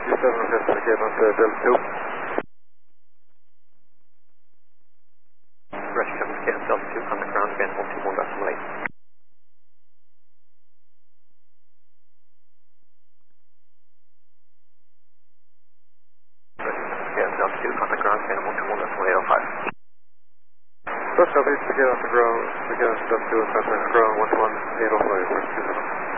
27 again on the Delta 2. Russia 7 again, Delta 2, contact ground again, 121.8. Again, Delta 2, contact ground again, 121.805. First Southeast again on the ground, again Delta 2, contact ground, 11805.